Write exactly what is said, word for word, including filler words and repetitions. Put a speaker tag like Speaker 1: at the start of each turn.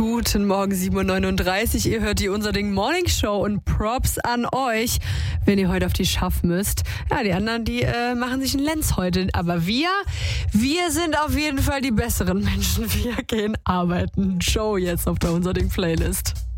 Speaker 1: Guten Morgen, sieben Uhr neununddreißig. Ihr hört die Unser Ding Morning Show und Props an euch, wenn ihr heute auf die Schaff müsst. Ja, die anderen, die äh, machen sich einen Lenz heute. Aber wir, wir sind auf jeden Fall die besseren Menschen. Wir gehen arbeiten. Show jetzt auf der Unser Ding Playlist.